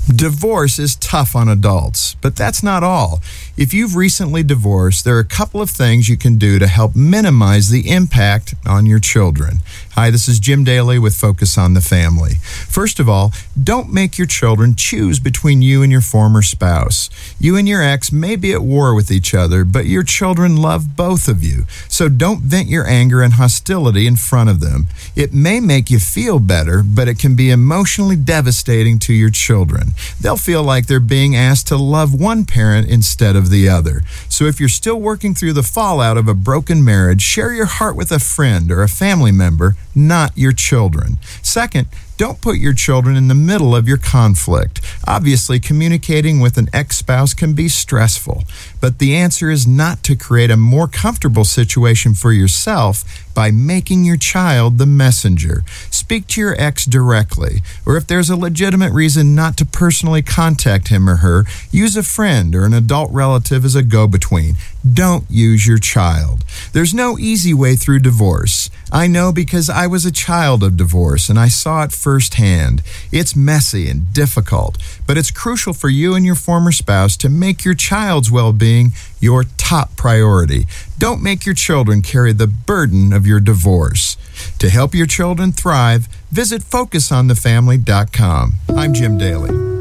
Divorce is tough on adults, but that's not all. If you've recently divorced, there are a couple of things you can do to help minimize the impact on your children. Hi, this is Jim Daly with Focus on the Family. First of all, don't make your children choose between you and your former spouse. You and your ex may be at war with each other, but your children love both of you. So don't vent your anger and hostility in front of them. It may make you feel better, but it can be emotionally devastating to your children. They'll feel like they're being asked to love one parent instead of the other. So if you're still working through the fallout of a broken marriage, share your heart with a friend or a family member, not your children. Second, don't put your children in the middle of your conflict. Obviously, communicating with an ex-spouse can be stressful, but the answer is not to create a more comfortable situation for yourself by making your child the messenger. Speak to your ex directly, or if there's a legitimate reason not to personally contact him or her, use a friend or an adult relative as a go-between. Don't use your child. There's no easy way through divorce. I know because I was a child of divorce and I saw it firsthand. It's messy and difficult, but it's crucial for you and your former spouse to make your child's well-being your top priority. Don't make your children carry the burden of your divorce. To help your children thrive, visit FocusOnTheFamily.com. I'm Jim Daly.